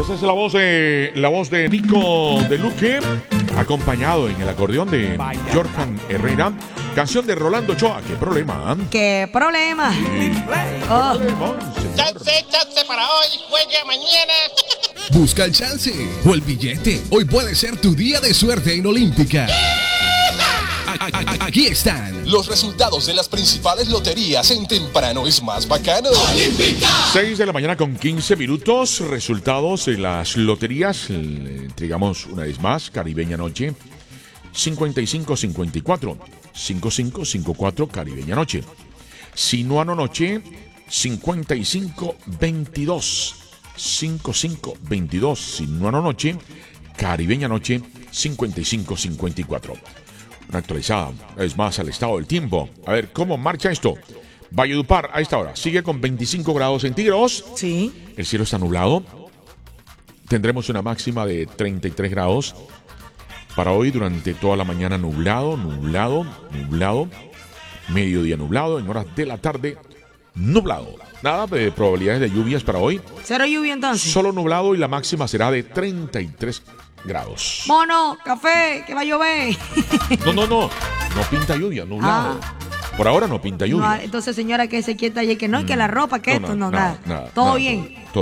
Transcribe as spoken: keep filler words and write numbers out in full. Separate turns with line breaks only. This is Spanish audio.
Esa es la voz de la voz de Nico de Luque, acompañado en el acordeón de Jorjan Herrera. Canción de Rolando Ochoa. ¿Qué problema?
¿Qué problema?
Sí.
Oh.
Chance, chance para hoy, juegue mañana.
Busca el chance o el billete. Hoy puede ser tu día de suerte en Olímpica. Aquí están los resultados de las principales loterías en Temprano es Más Bacano. ¡Olímpica!
seis de la mañana con quince minutos. Resultados de las loterías. Le entregamos una vez más. Caribeña Noche. cincuenta y cinco cincuenta y cuatro. cincuenta y cinco cincuenta y cuatro. Caribeña Noche. Sinuano Noche. cincuenta y cinco veintidós. cincuenta y cinco veintidós. Sinuano Noche. Caribeña Noche. cincuenta y cinco cincuenta y cuatro. Una actualizada, es más, al estado del tiempo. A ver, ¿cómo marcha esto? Valledupar, a esta hora, sigue con veinticinco grados centígrados.
Sí.
El cielo está nublado. Tendremos una máxima de treinta y tres grados. Para hoy, durante toda la mañana, nublado, nublado, nublado. Mediodía nublado, en horas de la tarde, nublado. Nada de probabilidades de lluvias para hoy.
¿Cero lluvia entonces?
Solo nublado y la máxima será de treinta y tres grados.
Mono, café, que va a llover.
No, no, no. No pinta lluvia, nublado.
Ah.
Por ahora no pinta lluvia.
No, entonces, señora, que se quieta y que no, y que la ropa, que
No,
esto,
no,
no,
nada,
nada.
nada,
Todo
nada,
bien.